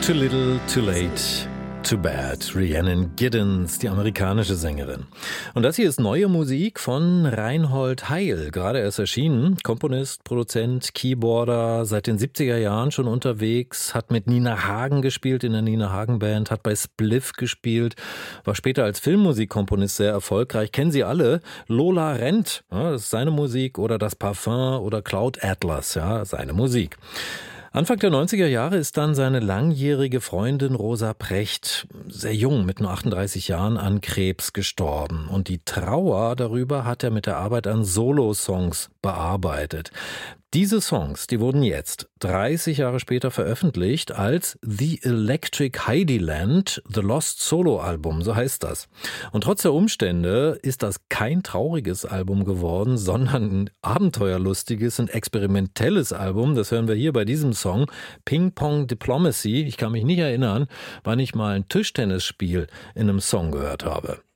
Too Little, Too Late, Too Bad. Rhiannon Giddens, die amerikanische Sängerin. Und das hier ist neue Musik von Reinhold Heil, gerade erst erschienen. Komponist, Produzent, Keyboarder, seit den 70er Jahren schon unterwegs, hat mit Nina Hagen gespielt in der Nina Hagen Band, hat bei Spliff gespielt, war später als Filmmusikkomponist sehr erfolgreich. Kennen Sie alle? Lola Rent, ja, das ist seine Musik, oder Das Parfum oder Cloud Atlas, ja, seine Musik. Anfang der 90er Jahre ist dann seine langjährige Freundin Rosa Precht, sehr jung, mit nur 38 Jahren, an Krebs gestorben. Und die Trauer darüber hat er mit der Arbeit an Solo-Songs bearbeitet. Diese Songs, die wurden jetzt, 30 Jahre später, veröffentlicht als The Electric Heidiland, The Lost Solo Album, so heißt das. Und trotz der Umstände ist das kein trauriges Album geworden, sondern ein abenteuerlustiges und experimentelles Album. Das hören wir hier bei diesem Song, Ping Pong Diplomacy. Ich kann mich nicht erinnern, wann ich mal ein Tischtennisspiel in einem Song gehört habe.